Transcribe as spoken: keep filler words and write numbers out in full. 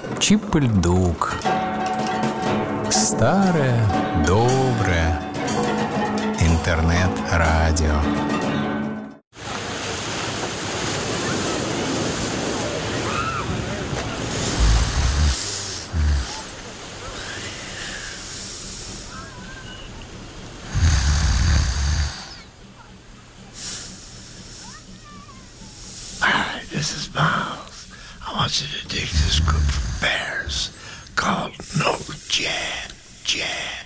Чип-Дук. Старое, доброе интернет-радио. This is Miles. I want you to dig this group of bears called No Jab Jab.